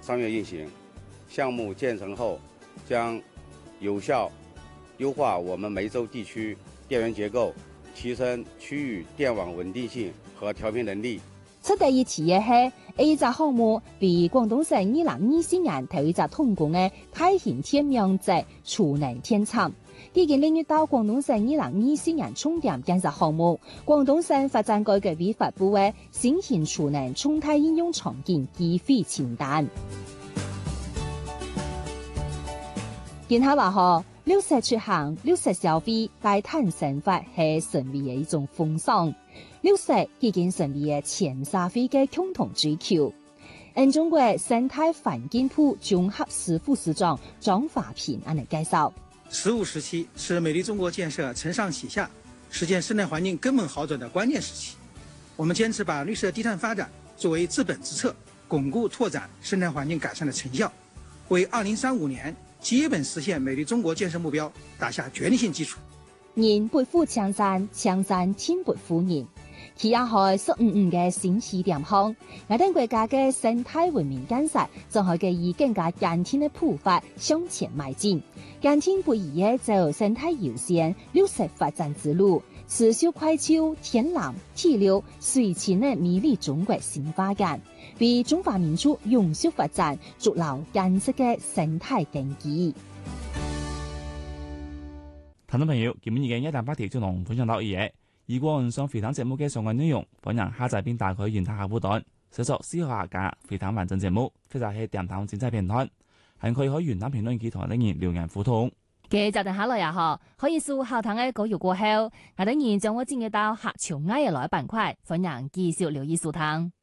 3月运行。项目建成后，将有效优化我们梅州地区电源结构，提升区域电网稳定性和调频能力。 出第一次嘅係 A 隻項目被廣東省2024年頭一隻通過嘅大型天然氣儲能電廠。已經領略到廣東省2024年重點建設項目，廣東省發展改革委發布嘅新型儲能重大應用場景機會清單。見下話嗬，綠色出行、綠色消費、低碳生活係成為嘅一種風尚。綠色已經成為嘅全社會嘅共同追求。中國生態環境部綜合司副司長張華平按嚟介紹 ，15時期是美麗中國建設承上啟下、實現生態環境根本好轉的關鍵時期。我們堅持把綠色低碳發展作為治本之策，鞏固拓展生態環境改善的成效，為2035年基本實現美麗中國建設目標打下決定性基礎。 人背負江山，江山天背負人。其也係15嘅新起點項，我哋國家嘅生態文明建設正係以更加堅定嘅步伐向前邁進，堅定不移嘅走生態優先、綠色發展之路，持續開創天然、地流、水情嘅美麗中國新發展，為中華民族永續發展築牢堅實嘅生態根基。 聽眾朋友，今日嘅一大話題就同分享到呢嘢。如果唔想回聽節目嘅相關內容，歡迎下載並打開原台客戶端，搜索思考客家回聽完整節目，或者係電台精彩片段，還可以喺原台評論區同另人留言互動。 嘅就定下來呀，可以數後堂嘅稿語過後，我等然將我轉接到客潮嗌嘅來板塊，歡迎繼續留意收聽。